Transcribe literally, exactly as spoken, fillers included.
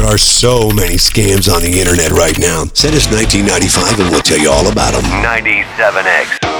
are so many scams on the internet right now. Send us nineteen ninety-five and we'll tell you all about them. ninety-seven X.